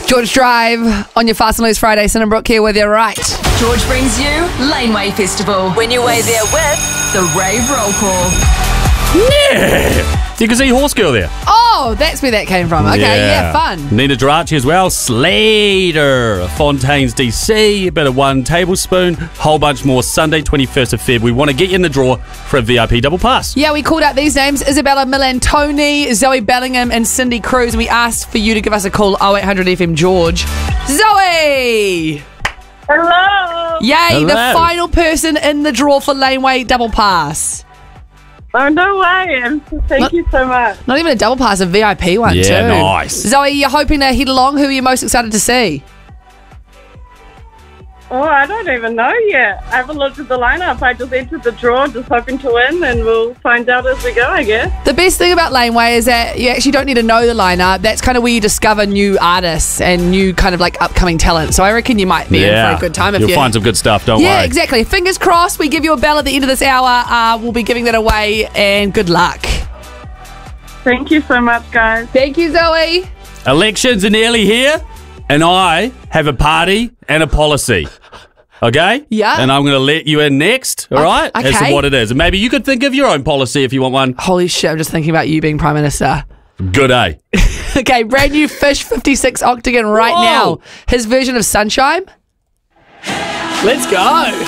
George Drive on your Fast and Loose Friday. Brooke here with you, right? George brings you Laneway Festival. When you way there with the Rave Roll Call. Yeah! You can see Horse Girl there. Oh, that's where that came from. Okay, yeah fun. Nina Geraci as well. Slater. Fontaines DC. A bit of One Tablespoon. Whole bunch more. Sunday, 21st of Feb. We want to get you in the draw for a VIP double pass. Yeah, we called out these names. Isabella Milantoni, Zoe Bellingham and Cindy Cruz. And we asked for you to give us a call, 0800 FM George. Zoe! Hello. Yay, Hello. the final person in the draw for Laneway double pass. Oh, no way. Thank you so much. Not even a double pass, a VIP one too. Yeah, nice. Zoe, you're hoping to head along. Who are you most excited to see? Oh, I don't even know yet. I haven't looked at the lineup. I just entered the draw, just hoping to win, and we'll find out as we go, I guess. The best thing about Laneway is that you actually don't need to know the lineup. That's kind of where you discover new artists and new kind of like upcoming talent. So I reckon you might be in for a good time if You'll find some good stuff, don't Yeah, worry. exactly. Fingers crossed. We give you a bell at the end of this hour. We'll be giving that away, and good luck. Thank you so much, guys. Thank you, Zoe. Elections are nearly here, and I have a party and a policy. Okay? Yeah. And I'm going to let you in next, all right? As to okay. what it is. And maybe you could think of your own policy if you want one. Holy shit, I'm just thinking about you being Prime Minister. Good, eh? Okay, brand new Fish 56 Octagon right Whoa. now. His version of Sunshine. Let's go.